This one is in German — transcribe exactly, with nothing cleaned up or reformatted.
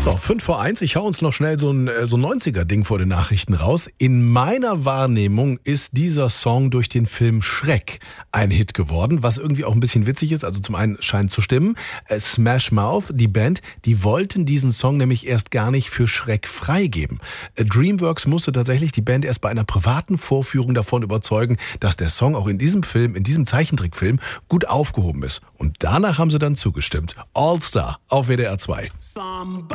So, fünf vor eins. Ich hau uns noch schnell so ein, so ein neunziger-Ding vor den Nachrichten raus. In meiner Wahrnehmung ist dieser Song durch den Film Shrek ein Hit geworden, was irgendwie auch ein bisschen witzig ist. Also zum einen scheint zu stimmen. Äh, Smash Mouth, die Band, die wollten diesen Song nämlich erst gar nicht für Shrek freigeben. Äh, DreamWorks musste tatsächlich die Band erst bei einer privaten Vorführung davon überzeugen, dass der Song auch in diesem Film, in diesem Zeichentrickfilm, gut aufgehoben ist. Und danach haben sie dann zugestimmt. All Star auf W D R zwei.